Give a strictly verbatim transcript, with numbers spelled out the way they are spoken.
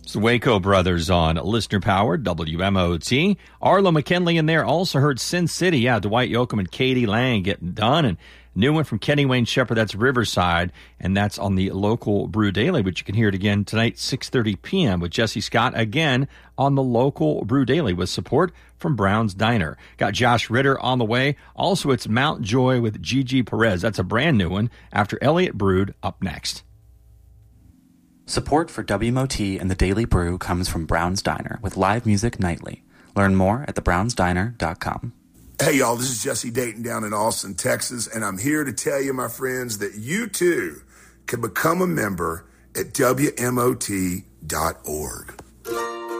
It's the Waco Brothers on listener-powered W M O T. Arlo McKinley in there. Also heard Sin City. Yeah, Dwight Yoakam and Katie Lang getting done. And new one from Kenny Wayne Shepherd. That's Riverside. And that's on the local Brew Daily, but you can hear it again tonight, six thirty p.m. with Jesse Scott again on the local Brew Daily with support from Brown's Diner. Got Josh Ritter on the way. Also, it's Mount Joy with Gigi Perez. That's a brand new one after Elliott Brewed up next. Support for W M O T and the Daily Brew comes from Brown's Diner with live music nightly. Learn more at the browns diner dot com. Hey, y'all, this is Jesse Dayton down in Austin, Texas, and I'm here to tell you, my friends, that you too can become a member at W M O T dot org.